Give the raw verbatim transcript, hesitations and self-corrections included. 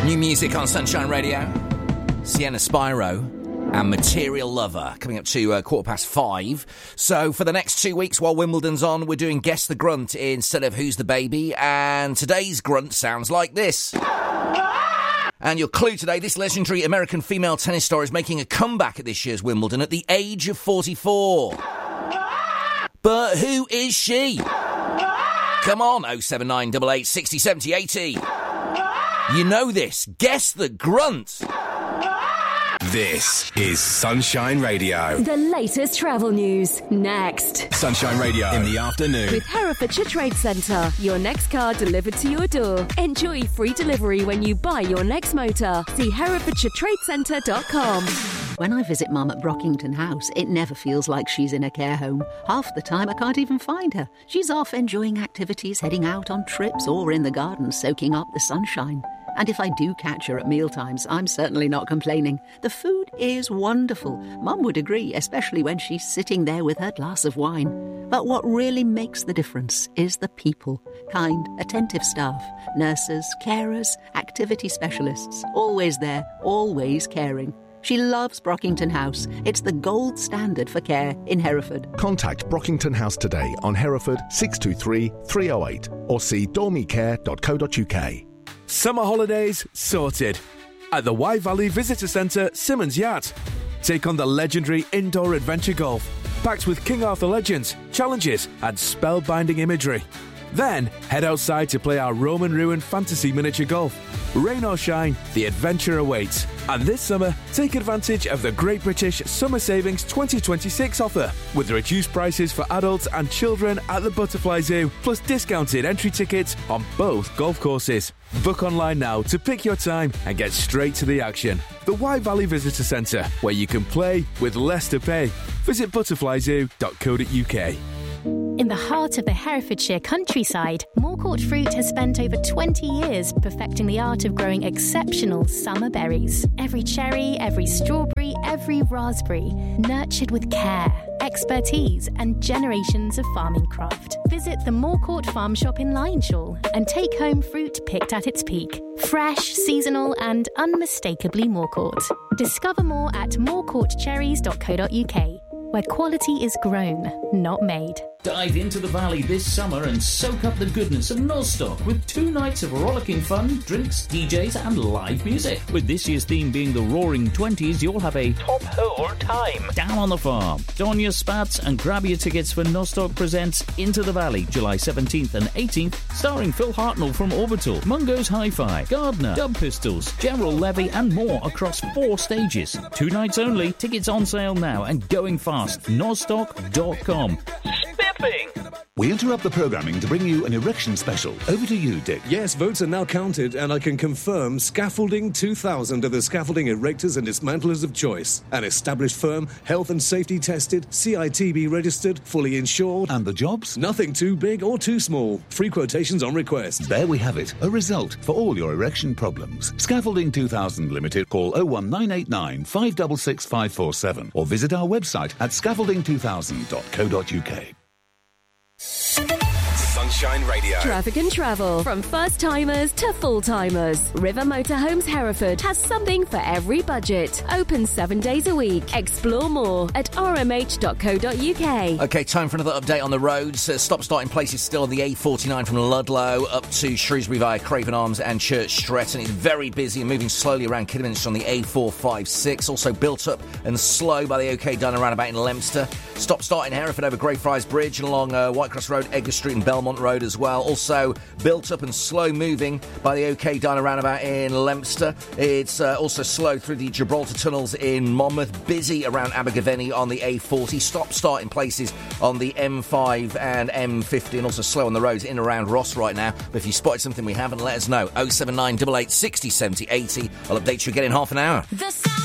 New music on Sunshine Radio. Sienna Spyro and Material Lover coming up to uh, quarter past five. So for the next two weeks while Wimbledon's on, we're doing Guess the Grunt instead of Who's the Baby. And today's grunt sounds like this. And your clue today, this legendary American female tennis star is making a comeback at this year's Wimbledon at the age of forty-four. But who is she? Come on, oh seven nine eight eight six oh seven oh eighty. You know this. Guess the grunt. This is Sunshine Radio. The latest travel news, next. Sunshine Radio in the afternoon. With Herefordshire Trade Centre. Your next car delivered to your door. Enjoy free delivery when you buy your next motor. See herefordshire trade centre dot com. When I visit Mum at Brockington House, it never feels like she's in a care home. Half the time I can't even find her. She's off enjoying activities, heading out on trips, or in the garden soaking up the sunshine. And if I do catch her at mealtimes, I'm certainly not complaining. The food is wonderful. Mum would agree, especially when she's sitting there with her glass of wine. But what really makes the difference is the people. Kind, attentive staff, nurses, carers, activity specialists. Always there, always caring. She loves Brockington House. It's the gold standard for care in Hereford. Contact Brockington House today on Hereford six two three, three oh eight or see dormy care dot co dot uk. Summer holidays sorted. At the Wye Valley Visitor Centre, Simmons Yacht. Take on the legendary indoor adventure golf, packed with King Arthur legends, challenges and spellbinding imagery. Then, head outside to play our Roman ruin fantasy miniature golf. Rain or shine, the adventure awaits. And this summer, take advantage of the Great British Summer Savings twenty twenty-six offer, with reduced prices for adults and children at the Butterfly Zoo, plus discounted entry tickets on both golf courses. Book online now to pick your time and get straight to the action. The Wye Valley Visitor Centre, where you can play with less to pay. Visit butterfly zoo dot co dot uk. In the heart of the Herefordshire countryside, Moorcourt Fruit has spent over twenty years perfecting the art of growing exceptional summer berries. Every cherry, every strawberry, every raspberry, nurtured with care, expertise and generations of farming craft. Visit the Moorcourt Farm Shop in Lyonshaw and take home fruit picked at its peak. Fresh, seasonal and unmistakably Moorcourt. Discover more at moorcourt cherries dot co dot uk, where quality is grown, not made. Dive into the valley this summer and soak up the goodness of Nostock with two nights of rollicking fun, drinks, D Js and live music. With this year's theme being the Roaring Twenties, you'll have a top hole time down on the farm. Don your spats and grab your tickets for Nostock Presents Into the Valley, July seventeenth and eighteenth, starring Phil Hartnell from Orbital, Mungo's Hi-Fi, Gardner, Dub Pistols, Gerald Levy and more across four stages. Two nights only, tickets on sale now and going fast. nostock dot com. We interrupt the programming to bring you an erection special. Over to you, Dick. Yes, votes are now counted, and I can confirm Scaffolding two thousand are the scaffolding erectors and dismantlers of choice. An established firm, health and safety tested, C I T B registered, fully insured. And the jobs? Nothing too big or too small. Free quotations on request. There we have it. A result for all your erection problems. Scaffolding two thousand Limited. Call oh one nine eight nine, five six six, five four seven or visit our website at scaffolding two thousand dot co dot uk. Sunshine Radio. Traffic and travel. From first-timers to full-timers. River Motorhomes Hereford has something for every budget. Open seven days a week. Explore more at r m h dot co dot uk. OK, time for another update on the roads. Uh, stop-starting places still on the A forty-nine from Ludlow up to Shrewsbury via Craven Arms and Church Stretton. It's very busy and moving slowly around Kidderminster on the A four fifty-six. Also built up and slow by the OK Dunn roundabout in Leominster. Stop-start in Hereford over Greyfriars Bridge and along uh, Whitecross Road, Edgar Street and Belmont Road as well. Also built up and slow moving by the OK Diner roundabout in Leominster. It's uh, also slow through the Gibraltar tunnels in Monmouth. Busy around Abergavenny on the A forty. Stop start in places on the M five and M fifty, and also slow on the roads in and around Ross right now. But if you spotted something we haven't, let us know. oh seven nine eight eight, six oh seven oh, eighty. I'll update you again in half an hour. The